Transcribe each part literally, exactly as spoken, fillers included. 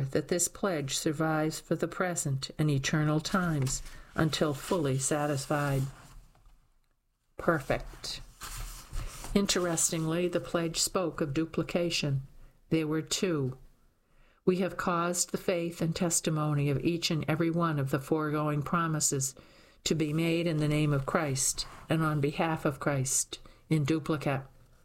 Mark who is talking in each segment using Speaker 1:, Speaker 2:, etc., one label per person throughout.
Speaker 1: that this pledge survives for the present and eternal times until fully satisfied. Perfect. Interestingly, the pledge spoke of duplication. There were two. We have caused the faith and testimony of each and every one of the foregoing promises to be made in the name of Christ and on behalf of Christ in duplicate.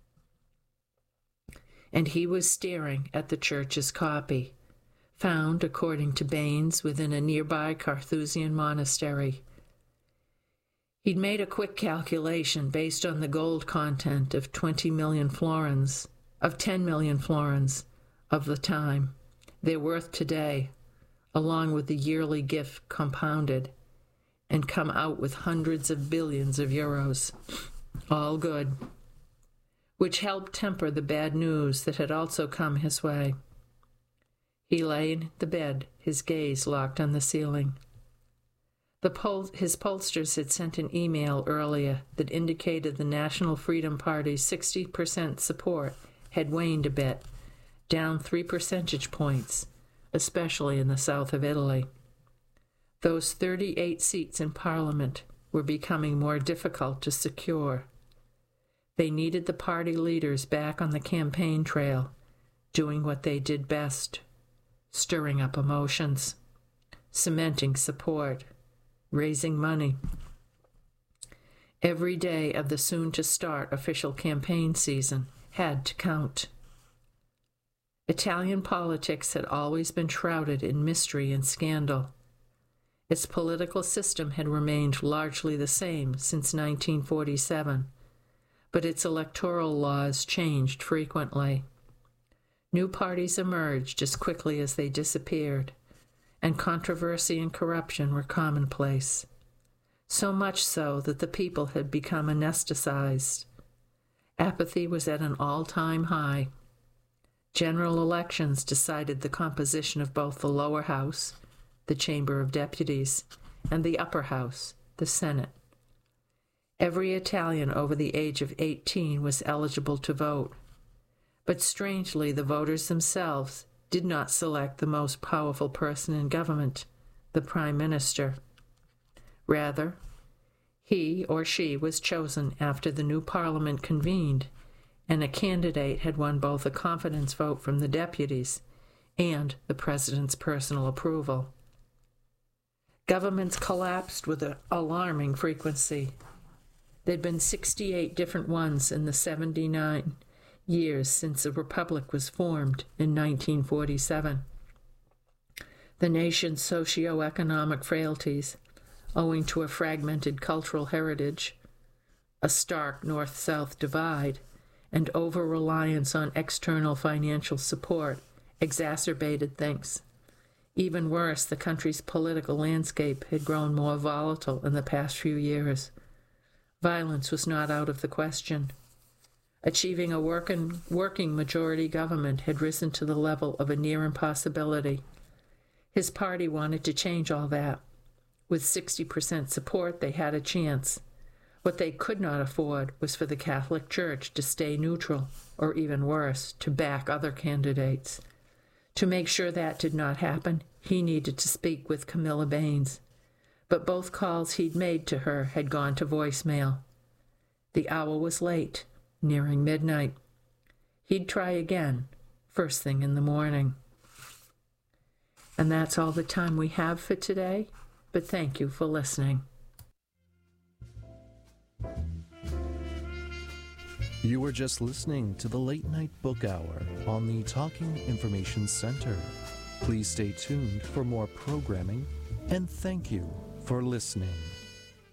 Speaker 1: And he was staring at the church's copy, found, according to Baines, within a nearby Carthusian monastery. He'd made a quick calculation based on the gold content of twenty million florins, of ten million florins of the time, their worth today, along with the yearly gift compounded, and come out with hundreds of billions of euros. All good. Which helped temper the bad news that had also come his way. He lay in the bed, his gaze locked on the ceiling. The pol- his pollsters had sent an email earlier that indicated the National Freedom Party's sixty percent support had waned a bit, down three percentage points, especially in the south of Italy. Those thirty-eight seats in Parliament were becoming more difficult to secure. They needed the party leaders back on the campaign trail, doing what they did best, stirring up emotions, cementing support, raising money. Every day of the soon-to-start official campaign season had to count. Italian politics had always been shrouded in mystery and scandal. Its political system had remained largely the same since nineteen forty-seven, but its electoral laws changed frequently. New parties emerged as quickly as they disappeared, and controversy and corruption were commonplace, so much so that the people had become anesthetized. Apathy was at an all-time high. General elections decided the composition of both the lower house, the Chamber of Deputies, and the upper house, the Senate. Every Italian over the age of eighteen was eligible to vote, but strangely the voters themselves did not select the most powerful person in government, the Prime Minister. Rather, he or she was chosen after the new Parliament convened, and a candidate had won both a confidence vote from the deputies and the President's personal approval. Governments collapsed with an alarming frequency. There'd been sixty-eight different ones in the seventy-nine years since the Republic was formed in nineteen forty-seven. The nation's socio-economic frailties, owing to a fragmented cultural heritage, a stark north-south divide, and over-reliance on external financial support, exacerbated things. Even worse, the country's political landscape had grown more volatile in the past few years. Violence was not out of the question. Achieving a working, working majority government had risen to the level of a near impossibility. His party wanted to change all that. With sixty percent support, they had a chance. What they could not afford was for the Catholic Church to stay neutral, or even worse, to back other candidates. To make sure that did not happen, he needed to speak with Camilla Baines. But both calls he'd made to her had gone to voicemail. The hour was late, nearing midnight. He'd try again, first thing in the morning. And that's all the time we have for today, but thank you for listening.
Speaker 2: You were just listening to the Late Night Book Hour on the Talking Information Center. Please stay tuned for more programming, and thank you for listening.